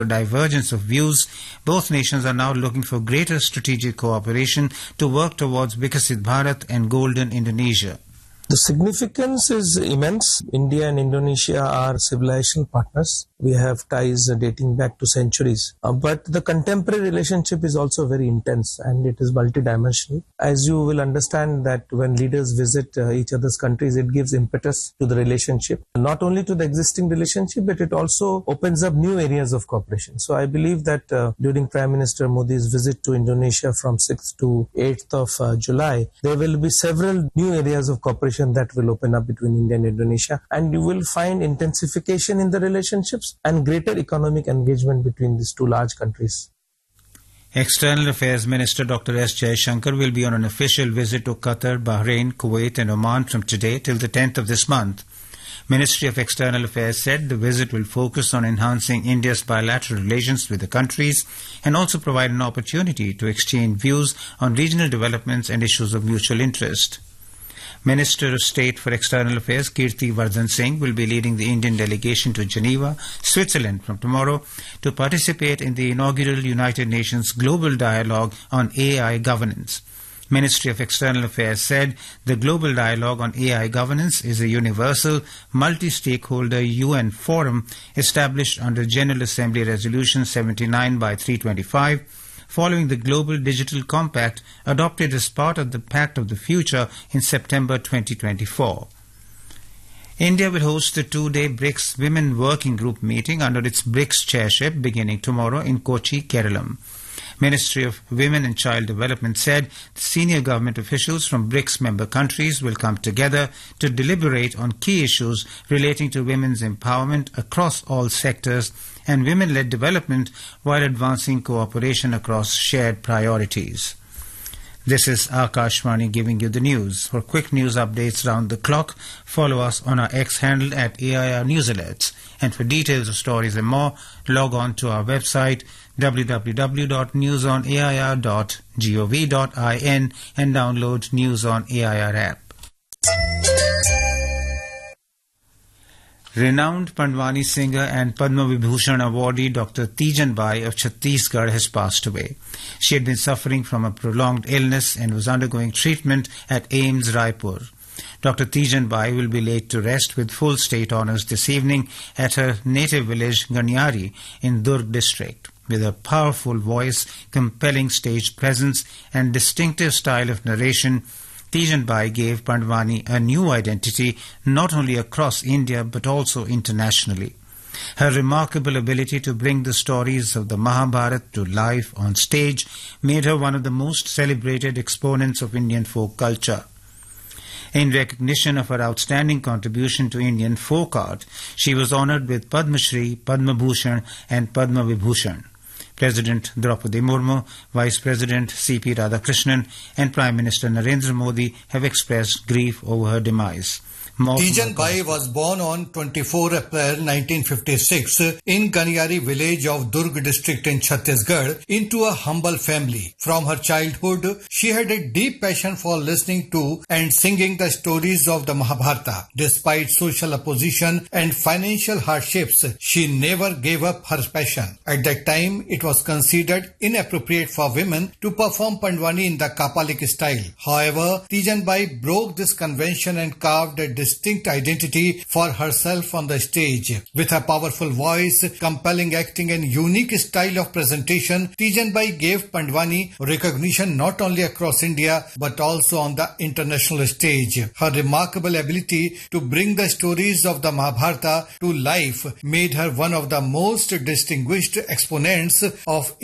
divergence of views, both nations are now looking for greater strategic cooperation to work towards Vikasit Bharat and Golden Indonesia. The significance is immense. India and Indonesia are civilizational partners. We have ties dating back to centuries. But the contemporary relationship is also very intense and it is multidimensional. As you will understand that when leaders visit each other's countries, it gives impetus to the relationship. Not only to the existing relationship, but it also opens up new areas of cooperation. So I believe that during Prime Minister Modi's visit to Indonesia from 6th to 8th of July, there will be several new areas of cooperation that will open up between India and Indonesia, and you will find intensification in the relationships and greater economic engagement between these two large countries. External Affairs Minister Dr. S. Jaishankar will be on an official visit to Qatar, Bahrain, Kuwait and Oman from today till the 10th of this month. Ministry of External Affairs said the visit will focus on enhancing India's bilateral relations with the countries and also provide an opportunity to exchange views on regional developments and issues of mutual interest. Minister of State for External Affairs Kirti Vardhan Singh will be leading the Indian delegation to Geneva, Switzerland from tomorrow to participate in the inaugural United Nations Global Dialogue on AI Governance. Ministry of External Affairs said the Global Dialogue on AI Governance is a universal, multi-stakeholder UN forum established under General Assembly Resolution 79/325, following the Global Digital Compact adopted as part of the Pact of the Future in September 2024. India will host the two-day BRICS Women Working Group meeting under its BRICS chairship beginning tomorrow in Kochi, Kerala. Ministry of Women and Child Development said the senior government officials from BRICS member countries will come together to deliberate on key issues relating to women's empowerment across all sectors and women-led development while advancing cooperation across shared priorities. This is Akashvani giving you the news. For quick news updates round the clock, follow us on our X handle at AIR News Alerts. And for details of stories and more, log on to our website www.newsonair.gov.in and download News on AIR app. Renowned Pandwani singer and Padma Vibhushan awardee Dr. Tejan Bai of Chhattisgarh has passed away. She had been suffering from a prolonged illness and was undergoing treatment at AIIMS Raipur. Dr. Tejan Bai will be laid to rest with full state honours this evening at her native village Ganyari in Durg district. With a powerful voice, compelling stage presence and distinctive style of narration, Tejan Bai gave Pandwani a new identity not only across India but also internationally. Her remarkable ability to bring the stories of the Mahabharata to life on stage made her one of the most celebrated exponents of Indian folk culture. In recognition of her outstanding contribution to Indian folk art, she was honoured with Padma Shri, Padma Bhushan and Padma Vibhushan. President Draupadi Murmu, Vice President C.P. Radhakrishnan and Prime Minister Narendra Modi have expressed grief over her demise. Tejan Bai was born on 24 April 1956 in Ganyari village of Durg district in Chhattisgarh into a humble family. From her childhood, she had a deep passion for listening to and singing the stories of the Mahabharata. Despite social opposition and financial hardships, she never gave up her passion. At that time, it was considered inappropriate for women to perform Pandwani in the Kapalik style. However, Tejan Bai broke this convention and carved a distinct identity for herself on the stage. With her powerful voice, compelling acting and unique style of presentation, Tejan Bai gave Pandwani recognition not only across India but also on the international stage. Her remarkable ability to bring the stories of the Mahabharata to life made her one of the most distinguished exponents of